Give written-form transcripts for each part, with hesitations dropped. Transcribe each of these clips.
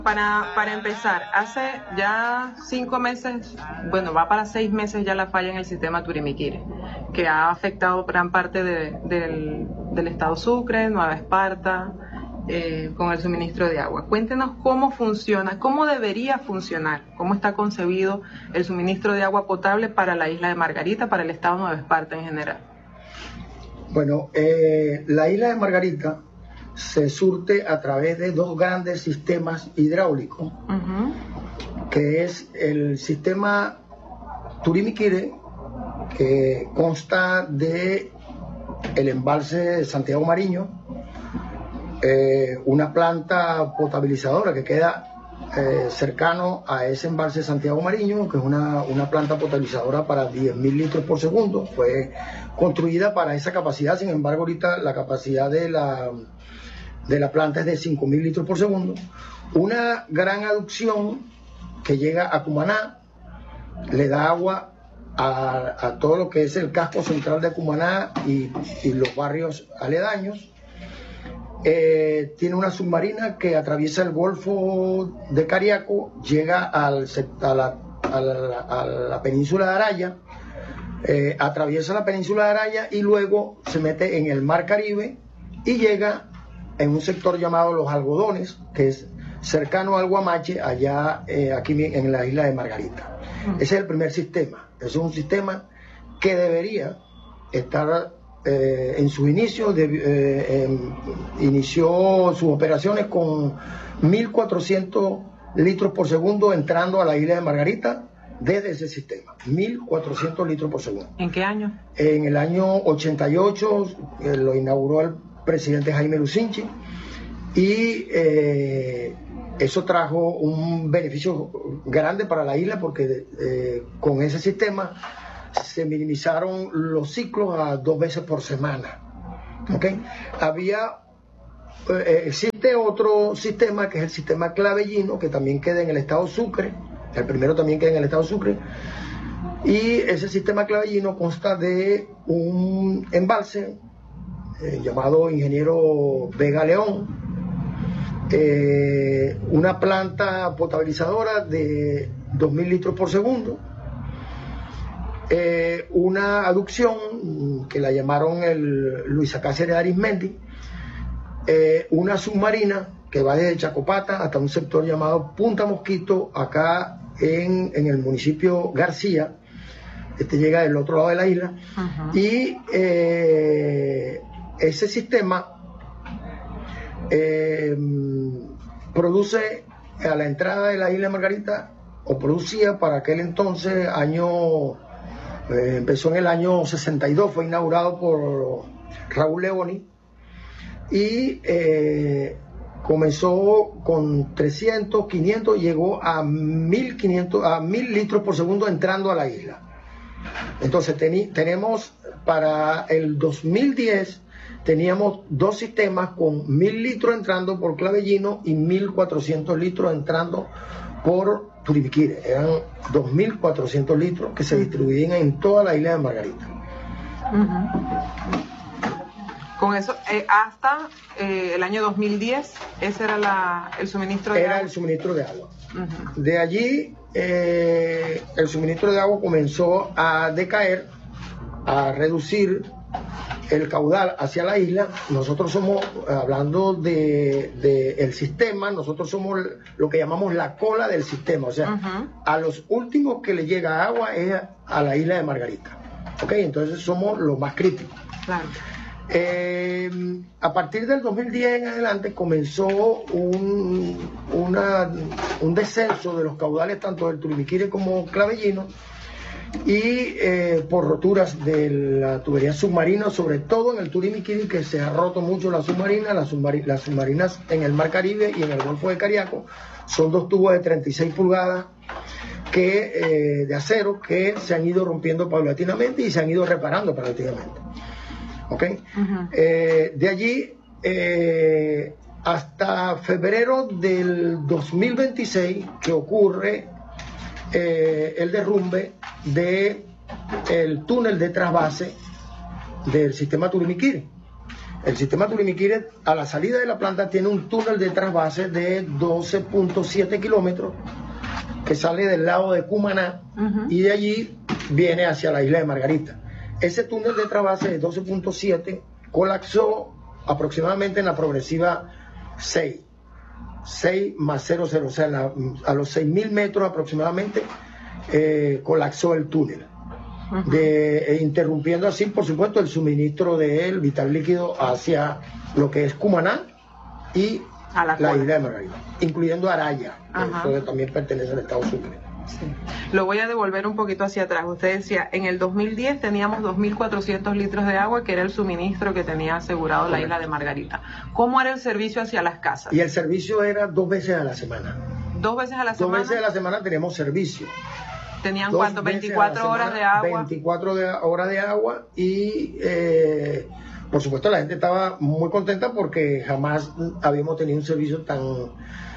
Para empezar, hace ya 5 meses, bueno, va para 6 meses ya la falla en el sistema Turimiquiri, que ha afectado gran parte del estado Sucre, Nueva Esparta, con el suministro de agua. Cuéntenos cómo funciona, cómo debería funcionar, cómo está concebido el suministro de agua potable para la isla de Margarita, para el estado Nueva Esparta en general. Bueno, la isla de Margarita se surte a través de dos grandes sistemas hidráulicos, que es el sistema Turimiquiri, que consta de el embalse de Santiago Mariño, una planta potabilizadora que queda cercano a ese embalse de Santiago Mariño, que es una planta potabilizadora para 10.000 litros por segundo. Fue construida para esa capacidad, sin embargo ahorita la capacidad de la planta es de 5.000 litros por segundo. Una gran aducción que llega a Cumaná, le da agua a todo lo que es el casco central de Cumaná y los barrios aledaños. Tiene una submarina que atraviesa el Golfo de Cariaco, llega a la península de Araya, atraviesa la península de Araya y luego se mete en el Mar Caribe y llega en un sector llamado Los Algodones, que es cercano al Guamache, allá aquí en la isla de Margarita. Ese es el primer sistema. Es un sistema que debería estar en sus inicios, inició sus operaciones con 1.400 litros por segundo entrando a la isla de Margarita desde ese sistema. 1.400 litros por segundo. ¿En qué año? En el año 88 lo inauguró el presidente Jaime Lucinchi y eso trajo un beneficio grande para la isla porque con ese sistema se minimizaron los ciclos a 2 veces por semana. ¿Okay? Existe otro sistema que es el sistema Clavellino, que también queda en el estado Sucre. El primero también queda en el estado Sucre. Y ese sistema Clavellino consta de un embalse llamado Ingeniero Vega León, una planta potabilizadora de 2.000 litros por segundo, una aducción que la llamaron el Luisa Cáceres Arismendi, una submarina que va desde Chacopata hasta un sector llamado Punta Mosquito, acá en el municipio García. Llega del otro lado de la isla. Y ese sistema produce a la entrada de la isla de Margarita, o producía para aquel entonces, empezó en el año 62, fue inaugurado por Raúl Leoni y comenzó con 300, 500, llegó a 1.500, a 1.000 litros por segundo entrando a la isla. Entonces tenemos para el 2010 teníamos dos sistemas con 1.000 litros entrando por Clavellino y 1.400 litros entrando por Turimiquiri. Eran 2.400 litros que se distribuían en toda la isla de Margarita. Con eso, hasta el año 2010, ese era el suministro de agua. Era el suministro de agua. De allí, el suministro de agua comenzó a decaer, a reducir el caudal hacia la isla. Nosotros somos, hablando el sistema, nosotros somos lo que llamamos la cola del sistema, o sea, a los últimos que le llega agua es a la isla de Margarita. ¿Ok? Entonces somos los más críticos. Claro. A partir del 2010 en adelante comenzó un descenso de los caudales tanto del Turimiquiri como Clavellino y por roturas de la tubería submarina, sobre todo en el Turimiquiri, que se ha roto mucho la submarina. Las submarinas en el Mar Caribe y en el Golfo de Cariaco son dos tubos de 36 pulgadas de acero que se han ido rompiendo paulatinamente y se han ido reparando paulatinamente. ¿Okay? De allí hasta febrero del 2026 que ocurre el derrumbe del túnel de trasvase del sistema Turimiquiri. El sistema Turimiquire, a la salida de la planta, tiene un túnel de trasvase de 12.7 kilómetros que sale del lado de Cumaná y de allí viene hacia la isla de Margarita. Ese túnel de trasvase de 12.7 colapsó aproximadamente en la progresiva 6 más 00, o sea, a los 6.000 metros aproximadamente colapsó el túnel, interrumpiendo así, por supuesto, el suministro del vital líquido hacia lo que es Cumaná y la isla de Margarita, incluyendo Araya, que también pertenece al estado Sucre. Sí. Lo voy a devolver un poquito hacia atrás. Usted decía, en el 2010 teníamos 2.400 litros de agua, que era el suministro que tenía asegurado la isla de Margarita. ¿Cómo era el servicio hacia las casas? Y el servicio era 2 veces a la semana. ¿2 veces a la semana? 2 veces a la semana tenemos servicio. ¿Tenían cuánto? 24 horas de agua. 24 horas de agua y, por supuesto, la gente estaba muy contenta porque jamás habíamos tenido un servicio tan,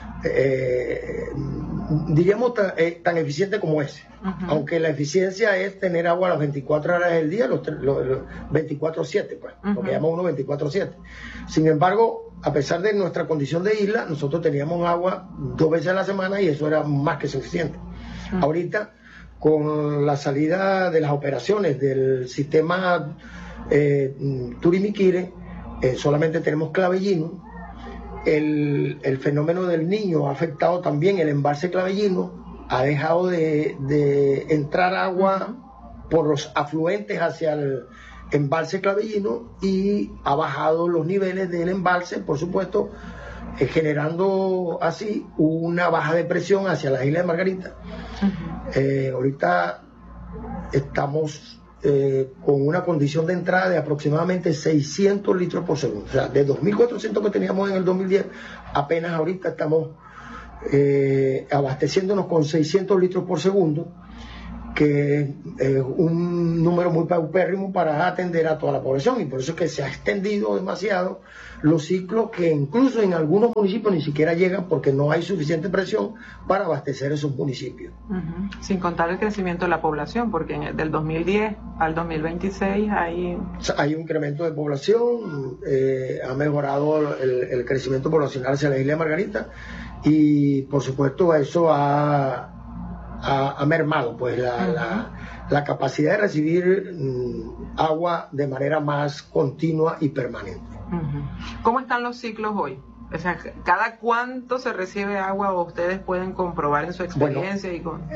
diríamos, tan eficiente como ese. Aunque la eficiencia es tener agua a las 24 horas del día, los 24/7, pues, lo que llama uno 24/7. Sin embargo, a pesar de nuestra condición de isla, nosotros teníamos agua 2 veces a la semana y eso era más que suficiente. Ahorita, con la salida de las operaciones del sistema Turimiquire, solamente tenemos Clavellino. El fenómeno del Niño ha afectado también el embalse Clavellino, ha dejado de entrar agua por los afluentes hacia el embalse Clavellino y ha bajado los niveles del embalse, por supuesto, generando así una baja de presión hacia la isla de Margarita. Ahorita estamos con una condición de entrada de aproximadamente 600 litros por segundo. O sea, de 2.400 que teníamos en el 2010, apenas ahorita estamos abasteciéndonos con 600 litros por segundo, que es un número muy paupérrimo para atender a toda la población, y por eso es que se ha extendido demasiado los ciclos, que incluso en algunos municipios ni siquiera llegan porque no hay suficiente presión para abastecer esos municipios. Sin contar el crecimiento de la población, porque del 2010 al 2026 hay un incremento de población, ha mejorado el crecimiento poblacional hacia la isla de Margarita, y por supuesto eso ha mermado pues la capacidad de recibir agua de manera más continua y permanente. ¿Cómo están los ciclos hoy? O sea, ¿cada cuánto se recibe agua o ustedes pueden comprobar en su experiencia? Bueno,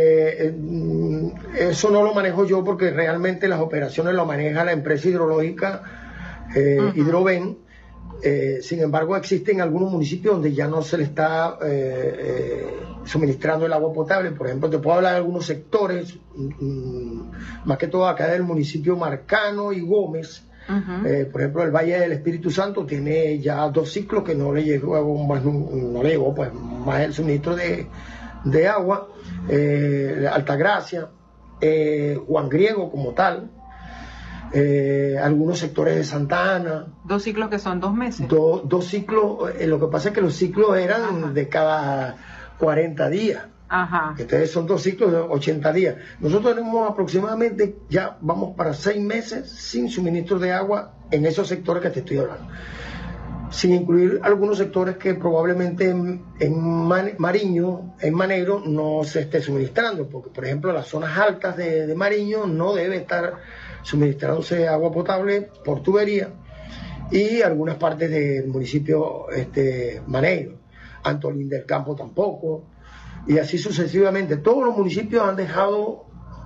eso no lo manejo yo porque realmente las operaciones lo maneja la empresa hidrológica Hidroven. Sin embargo, existen algunos municipios donde ya no se le está suministrando el agua potable. Por ejemplo, te puedo hablar de algunos sectores, más que todo acá del municipio Marcano y Gómez. Por ejemplo, el Valle del Espíritu Santo tiene ya 2 ciclos que no le llegó más el suministro de agua. Altagracia, Juan Griego como tal, algunos sectores de Santa Ana. 2 ciclos que son 2 meses. 2 ciclos, lo que pasa es que los ciclos eran de cada 40 días. Entonces son 2 ciclos de 80 días. Nosotros tenemos aproximadamente, ya vamos para 6 meses sin suministro de agua en esos sectores que te estoy hablando, sin incluir algunos sectores que probablemente en Mariño, en Maneiro, no se esté suministrando, porque por ejemplo las zonas altas de Mariño no debe estar suministrándose agua potable por tubería, y algunas partes del municipio Maneiro, Antolín del Campo tampoco, y así sucesivamente. Todos los municipios han dejado,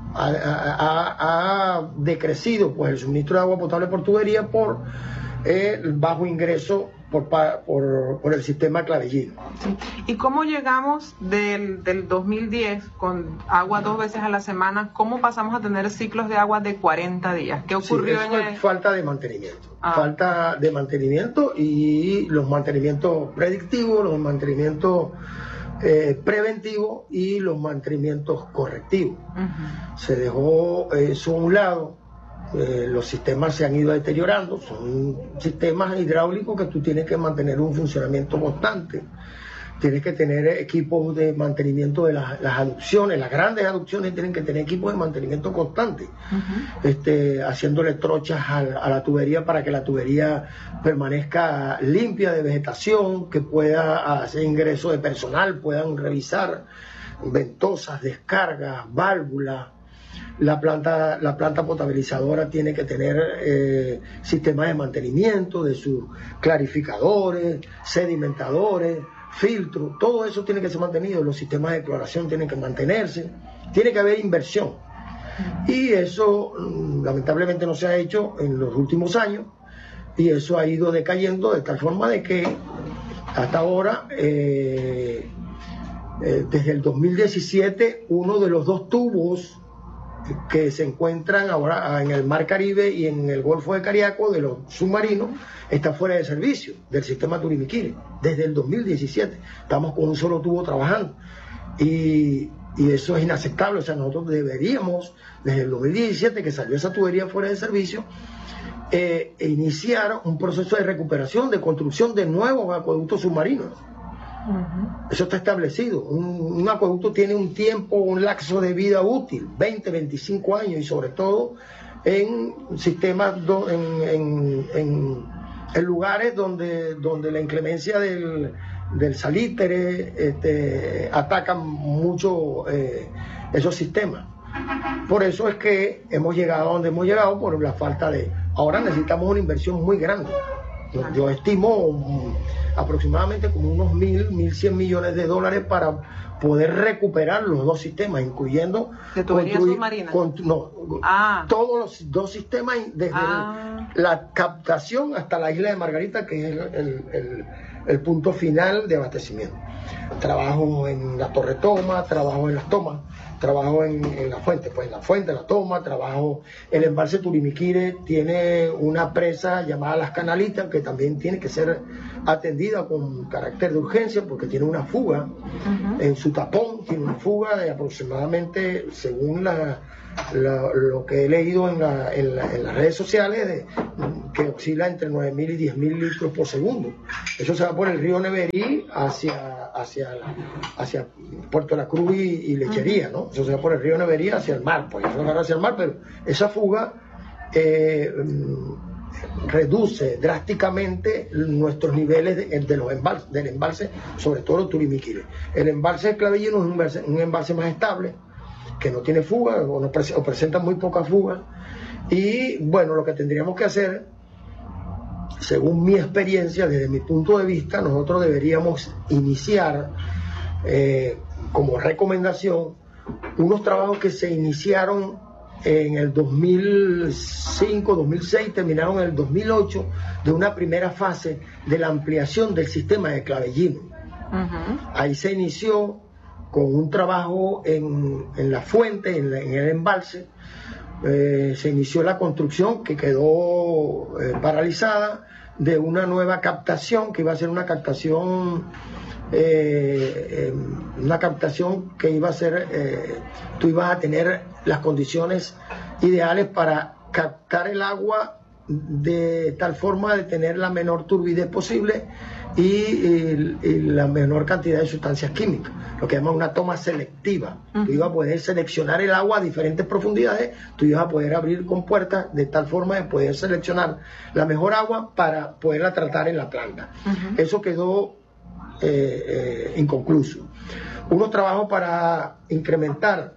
ha decrecido pues el suministro de agua potable por tubería por el bajo ingreso por el sistema Clavellino. Sí. ¿Y cómo llegamos del 2010 con agua 2 veces a la semana? ¿Cómo pasamos a tener ciclos de agua de 40 días? ¿Qué ocurrió Falta de mantenimiento. Falta de mantenimiento, y los mantenimientos predictivos, los mantenimientos preventivos y los mantenimientos correctivos. Se dejó eso a un lado. Los sistemas se han ido deteriorando, son sistemas hidráulicos que tú tienes que mantener un funcionamiento constante, tienes que tener equipos de mantenimiento de las aducciones. Las grandes aducciones tienen que tener equipos de mantenimiento constante, haciéndole trochas a la tubería para que la tubería permanezca limpia de vegetación, que pueda hacer ingreso de personal, puedan revisar ventosas, descargas, válvulas. La planta potabilizadora tiene que tener sistemas de mantenimiento de sus clarificadores, sedimentadores, filtros, todo eso tiene que ser mantenido. Los sistemas de cloración tienen que mantenerse, tiene que haber inversión. Y eso lamentablemente no se ha hecho en los últimos años, y eso ha ido decayendo de tal forma de que hasta ahora, desde el 2017, uno de los 2 tubos que se encuentran ahora en el Mar Caribe y en el Golfo de Cariaco de los submarinos está fuera de servicio del sistema Turimiquiri desde el 2017. Estamos con un solo tubo trabajando y eso es inaceptable. O sea, nosotros deberíamos, desde el 2017 que salió esa tubería fuera de servicio, iniciar un proceso de recuperación, de construcción de nuevos acueductos submarinos. Eso está establecido. Un acueducto tiene un tiempo, un lapso de vida útil, 20, 25 años, y sobre todo en sistemas, en lugares donde la inclemencia del salitre atacan mucho esos sistemas. Por eso es que hemos llegado a donde hemos llegado, por la falta de... Ahora necesitamos una inversión muy grande. Yo estimo aproximadamente como unos 1.100 millones de dólares para poder recuperar los 2 sistemas, incluyendo ¿de tubería submarina? Todos los 2 sistemas, desde la captación hasta la isla de Margarita, que es el punto final de abastecimiento. Trabajo en la torre toma, trabajo en las tomas, trabajo en la fuente, pues en la fuente, la toma, trabajo. El embalse Turimiquiri tiene una presa llamada Las Canalitas, que también tiene que ser atendida con carácter de urgencia porque tiene una fuga en su tapón, tiene una fuga de aproximadamente, según lo que he leído en las redes sociales, que oscila entre 9.000 y 10.000 litros por segundo. Eso se va por el río Neverí hacia Puerto La Cruz y Lechería, ¿no? Eso se va por el río Neverí hacia el mar, pues eso va hacia el mar, pero esa fuga reduce drásticamente nuestros niveles del embalse, sobre todo el Turimiquiri. El embalse de Clavellino es un embalse más estable, que no tiene fuga o presenta muy poca fuga. Y bueno, lo que tendríamos que hacer, según mi experiencia, desde mi punto de vista, nosotros deberíamos iniciar como recomendación unos trabajos que se iniciaron en el 2005, 2006, terminaron en el 2008, de una primera fase de la ampliación del sistema de Clavellino. Ahí se inició con un trabajo en la fuente, en el embalse. Se inició la construcción, que quedó paralizada, de una nueva captación, que iba a ser una captación que iba a ser, tú ibas a tener las condiciones ideales para captar el agua de tal forma de tener la menor turbidez posible y la menor cantidad de sustancias químicas, lo que llaman una toma selectiva. Tú ibas a poder seleccionar el agua a diferentes profundidades, tú ibas a poder abrir compuertas de tal forma de poder seleccionar la mejor agua para poderla tratar en la planta. Eso quedó inconcluso. Unos trabajos para incrementar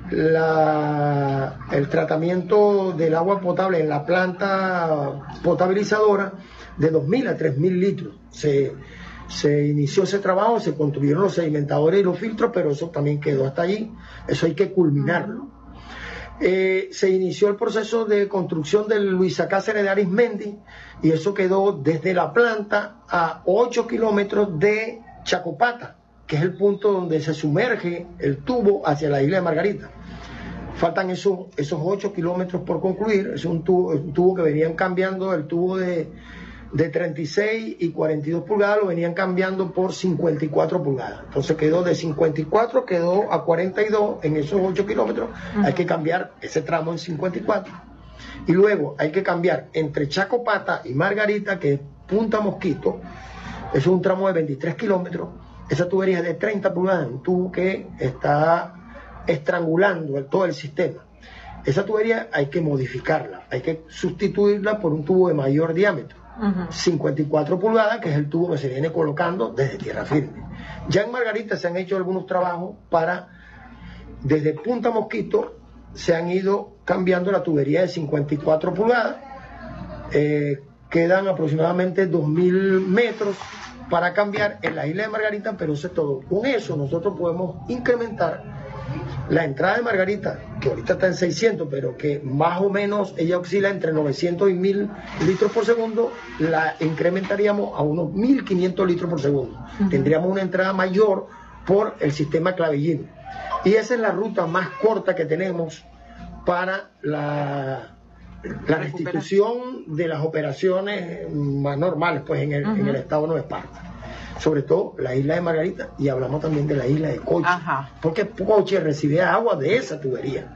el tratamiento del agua potable en la planta potabilizadora de 2.000 a 3.000 litros. Se inició ese trabajo, se construyeron los sedimentadores y los filtros, pero eso también quedó hasta allí. Eso hay que culminarlo. Se inició el proceso de construcción del Luisa Cáceres de Arismendi, y eso quedó desde la planta a 8 kilómetros de Chacopata, que es el punto donde se sumerge el tubo hacia la isla de Margarita. Faltan esos 8 kilómetros por concluir. Es un tubo que venían cambiando, el tubo de 36 y 42 pulgadas lo venían cambiando por 54 pulgadas. Entonces quedó de 54, quedó a 42 en esos 8 kilómetros. Hay que cambiar ese tramo en 54. Y luego hay que cambiar entre Chacopata y Margarita, que es Punta Mosquito. Eso es un tramo de 23 kilómetros. esa tubería es de 30 pulgadas, un tubo que está estrangulando todo el sistema. Esa tubería hay que modificarla, hay que sustituirla por un tubo de mayor diámetro, 54 pulgadas, que es el tubo que se viene colocando desde tierra firme. Ya en Margarita se han hecho algunos trabajos desde Punta Mosquito, se han ido cambiando la tubería de 54 pulgadas, quedan aproximadamente 2.000 metros para cambiar en la isla de Margarita, pero eso es todo. Con eso nosotros podemos incrementar la entrada de Margarita, que ahorita está en 600, pero que más o menos ella oscila entre 900 y 1.000 litros por segundo, la incrementaríamos a unos 1.500 litros por segundo. Tendríamos una entrada mayor por el sistema Clavillín. Y esa es la ruta más corta que tenemos para la restitución de las operaciones más normales, pues en el estado de Nueva Esparta. Sobre todo la isla de Margarita, y hablamos también de la isla de Coche, porque Coche recibe agua de esa tubería.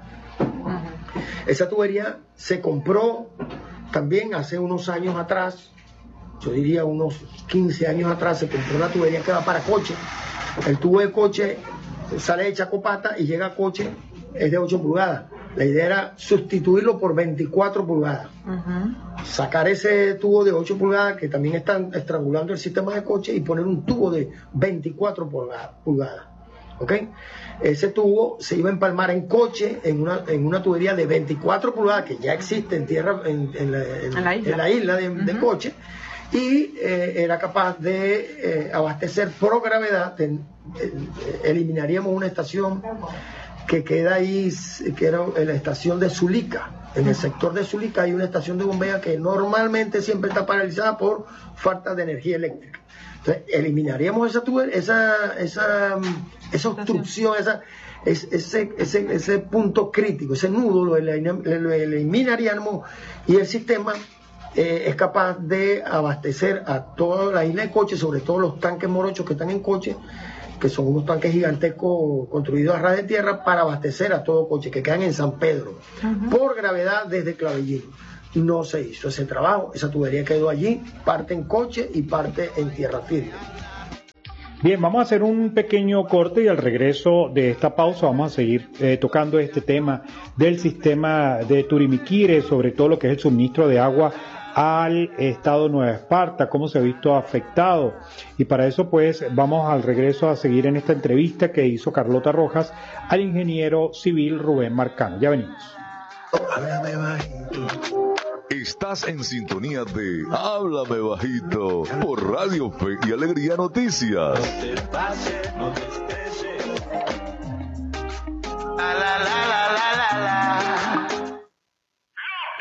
Esa tubería se compró también hace unos años atrás, yo diría unos 15 años atrás, se compró la tubería que va para Coche. El tubo de Coche sale de Chacopata y llega a Coche, es de 8 pulgadas. La idea era sustituirlo por 24 pulgadas. Sacar ese tubo de 8 pulgadas que también están estrangulando el sistema de Coche y poner un tubo de 24 pulgadas. ¿Okay? Ese tubo se iba a empalmar en Coche en una tubería de 24 pulgadas que ya existe en tierra en la isla de Coche, y era capaz de abastecer por gravedad. Eliminaríamos una estación que queda ahí, que era la estación de Zulica. En el sector de Zulica hay una estación de bombeo que normalmente siempre está paralizada por falta de energía eléctrica. Entonces, eliminaríamos esa obstrucción, ese punto crítico, ese nudo, lo eliminaríamos, y el sistema es capaz de abastecer a toda la isla de Coche, sobre todo los tanques morochos que están en Coche, que son unos tanques gigantescos construidos a ras de tierra para abastecer a todo Coche, que quedan en San Pedro, por gravedad desde Clavillín. No se hizo ese trabajo, esa tubería quedó allí, parte en Coche y parte en tierra firme. Bien, vamos a hacer un pequeño corte y al regreso de esta pausa vamos a seguir tocando este tema del sistema de Turimiquire, sobre todo lo que es el suministro de agua al estado de Nueva Esparta, cómo se ha visto afectado. Y para eso pues vamos al regreso a seguir en esta entrevista que hizo Carlota Rojas al ingeniero civil Rubén Marcano. Ya venimos. Estás en sintonía de Háblame Bajito por Radio Fe y Alegría Noticias. No te pases, no te estreses.